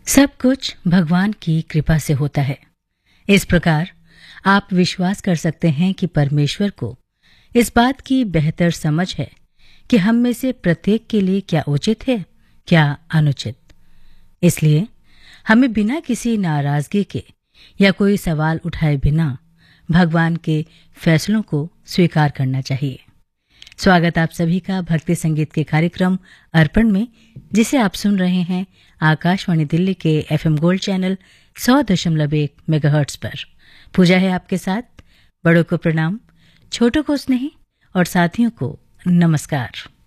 सब कुछ भगवान की कृपा से होता है। इस प्रकार आप विश्वास कर सकते हैं कि परमेश्वर को इस बात की बेहतर समझ है कि हम में से प्रत्येक के लिए क्या उचित है, क्या अनुचित। इसलिए हमें बिना किसी नाराजगी के या कोई सवाल उठाए बिना भगवान के फैसलों को स्वीकार करना चाहिए। स्वागत आप सभी का भक्ति संगीत के कार्यक्रम अर्पण में, जिसे आप सुन रहे हैं आकाशवाणी दिल्ली के एफएम गोल्ड चैनल 100.1 मेगाहर्ट्ज पर। पूजा है आपके साथ। बड़ों को प्रणाम, छोटों को स्नेह और साथियों को नमस्कार।